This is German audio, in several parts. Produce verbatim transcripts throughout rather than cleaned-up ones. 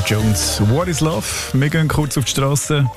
Jones, What is Love? Wir gehen kurz auf die Straße.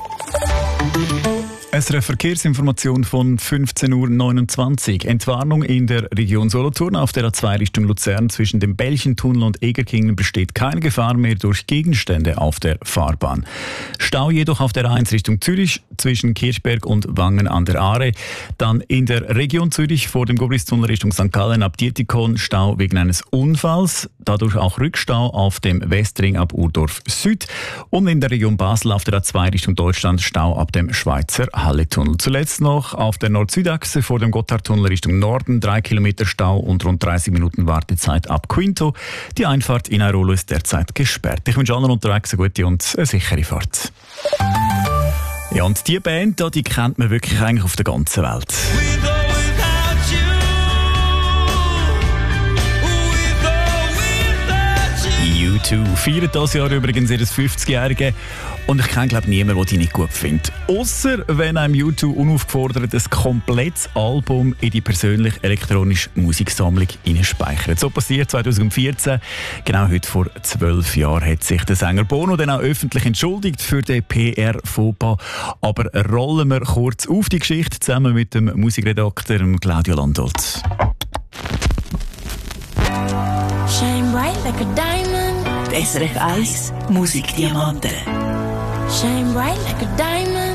Eine Verkehrsinformation von fünfzehn Uhr neunundzwanzig. Entwarnung in der Region Solothurn auf der A zwei Richtung Luzern zwischen dem Belchentunnel und Egerkingen besteht keine Gefahr mehr durch Gegenstände auf der Fahrbahn. Stau jedoch auf der A eins Richtung Zürich zwischen Kirchberg und Wangen an der Aare. Dann in der Region Zürich vor dem Gobristunnel Richtung Sankt Gallen ab Dietikon Stau wegen eines Unfalls. Dadurch auch Rückstau auf dem Westring ab Urdorf Süd. Und in der Region Basel auf der A zwei Richtung Deutschland Stau ab dem Schweizer Halletunnel. Zuletzt noch auf der Nord-Süd-Achse vor dem Gotthardtunnel Richtung Norden drei Kilometer Stau und rund dreißig Minuten Wartezeit ab Quinto. Die Einfahrt in Airolo ist derzeit gesperrt. Ich wünsche allen unterwegs eine gute und eine sichere Fahrt. Ja, und die Band, die kennt man wirklich eigentlich auf der ganzen Welt. U zwei feiert dieses Jahr übrigens ihr fünfzigjähriges und ich kenne glaube niemanden, der die nicht gut findet. Ausser wenn einem U zwei unaufgefordert ein komplettes Album in die persönliche elektronische Musiksammlung hineinspeichert. So passiert zwanzig vierzehn. Genau heute vor zwölf Jahren hat sich der Sänger Bono dann auch öffentlich entschuldigt für den P R-Fauxpas. Aber rollen wir kurz auf die Geschichte zusammen mit dem Musikredakteur Claudio Landolt. Shine bright like a diamond. S R F eins Musikdiamanten. Shine bright like a diamond.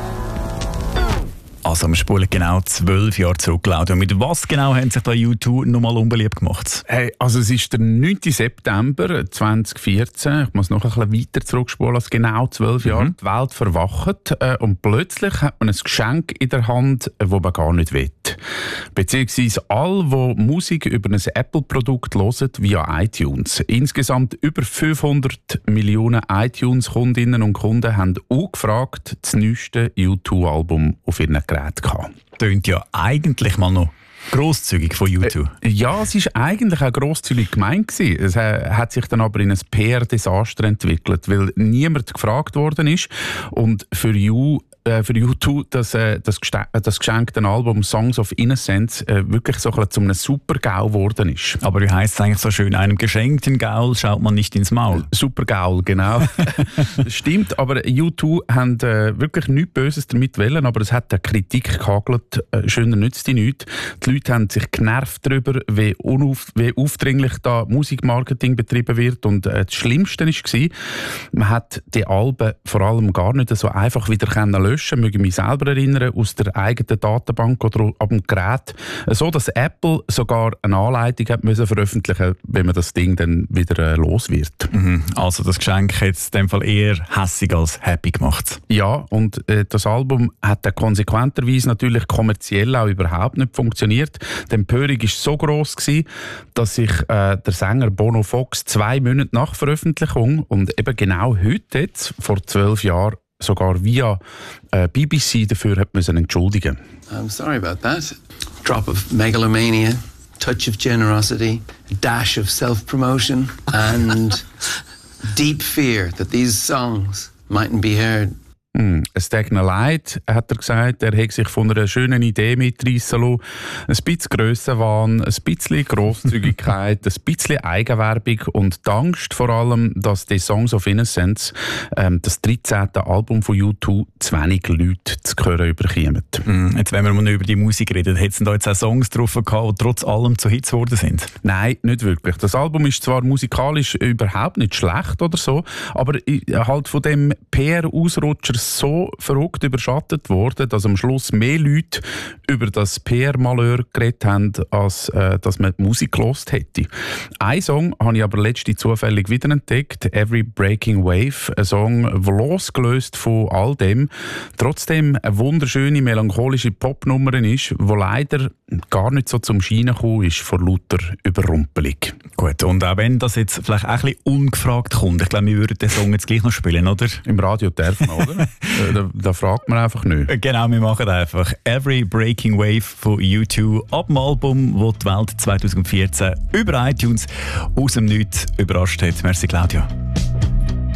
Also wir spulen genau zwölf Jahre zurück, Claudio. Mit was genau haben sich da U zwei nochmal unbeliebt gemacht? Hey, also es ist der neunten September zweitausendvierzehn. Ich muss noch ein bisschen weiter zurückspulen als genau zwölf Jahre. Mhm. Die Welt verwacht äh, und plötzlich hat man ein Geschenk in der Hand, das man gar nicht will. Beziehungsweise alle, die Musik über ein Apple-Produkt hören via iTunes. Insgesamt über fünfhundert Millionen iTunes-Kundinnen und Kunden haben auch gefragt, das neueste U zwei Album auf ihren Geräten gehabt. Tönt ja eigentlich mal noch grosszügig von U zwei. Äh, ja, es war eigentlich auch grosszügig gemeint gewesen. Es äh, hat sich dann aber in ein P R-Desaster entwickelt, weil niemand gefragt worden ist. Und für U äh, für U zwei das, äh, das, das geschenkte Album Songs of Innocence äh, wirklich so ein zu einem Super-GAU geworden ist. Aber wie heisst es eigentlich so schön? Einem geschenkten Gaul schaut man nicht ins Maul. Super-GAU, genau. Das stimmt, aber U zwei haben äh, wirklich nichts Böses damit wollen, aber es hat eine Kritik gehagelt. Äh, schöner nützt die nichts. Die Leute haben sich genervt darüber, wie, unauf, wie aufdringlich da Musikmarketing betrieben wird. Und äh, das Schlimmste war, man hat die Alben vor allem gar nicht so einfach wieder löschen können. Möge mich selber erinnern, aus der eigenen Datenbank oder ab dem Gerät. So, dass Apple sogar eine Anleitung hat müssen veröffentlichen, wenn man das Ding dann wieder äh, los wird. Mhm. Also das Geschenk hat es in dem Fall eher hässig als happy gemacht. Ja, und äh, das Album hat dann konsequenterweise natürlich kommerziell auch überhaupt nicht funktioniert. Die Empörung war so gross gewesen, dass sich äh, der Sänger Bono Fox zwei Monate nach Veröffentlichung und eben genau heute, jetzt, vor zwölf Jahren, sogar via äh, B B C dafür hat müssen entschuldigen. I'm sorry about that. Drop of megalomania, touch of generosity, a dash of self-promotion and deep fear that these songs mightn't be heard. Mm, es tut mir leid, hat er gesagt. Er hat sich von einer schönen Idee mitreissen lassen. Ein bisschen Grössenwahn, ein bisschen Grosszügigkeit, ein bisschen Eigenwerbung und die Angst vor allem, dass die Songs of Innocence, ähm, das dreizehnte Album von U zwei, zu wenig Leute zu hören überkommen. Mm, jetzt, wenn wir mal über die Musik reden, hat es da jetzt auch Songs drauf gehabt, die trotz allem zu Hits geworden sind? Nein, nicht wirklich. Das Album ist zwar musikalisch überhaupt nicht schlecht oder so, aber halt von dem P R-Ausrutscher so verrückt überschattet worden, dass am Schluss mehr Leute über das P R-Malheur geredet haben, als äh, dass man die Musik gehört hätte. Ein Song habe ich aber letztens zufällig wiederentdeckt, «Every Breaking Wave», ein Song, der losgelöst von all dem trotzdem eine wunderschöne, melancholische Popnummer ist, die leider gar nicht so zum Scheinen gekommen ist vor lauter Überrumpelung. Gut, und auch wenn das jetzt vielleicht auch ein bisschen ungefragt kommt, ich glaube, wir würden den Song jetzt gleich noch spielen, oder? Im Radio darf man, oder? da, da fragt man einfach nicht. Genau, wir machen einfach «Every Breaking Wave» von U zwei ab dem Album, das die Welt zwanzig vierzehn über iTunes aus dem Nichts überrascht hat. Merci, Claudio.